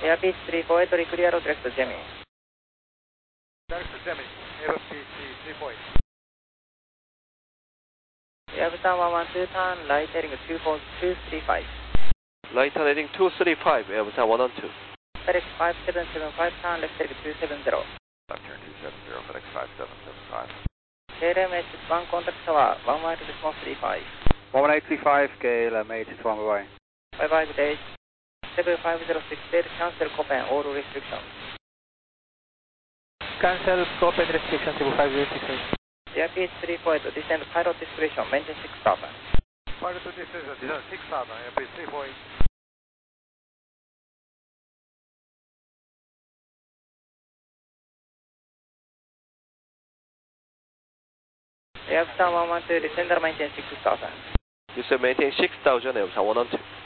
Air Pitch 348, clear out direct to Gemini. Direct to Gemini, Air Pitch 348. Airbusan 112, turn right heading 24235. Right turn heading 235, Airbusan 112. FedEx 5775, turn left heading 270. Left turn 270, FedEx 5775. KLM 1 contact tower, 118 response 35. 11835, KLM 861, bye bye. Bye bye, good day. 7506, cancel Copen, all restrictions. Cancel scope and restriction 75068. Air Pitch 348, descend pilot discretion, maintain 6000. Pilot discretion, descend 6000, Air Pitch 348. Airbusan 112, descender maintain 6000. You said maintain 6,000, Airbusan 112.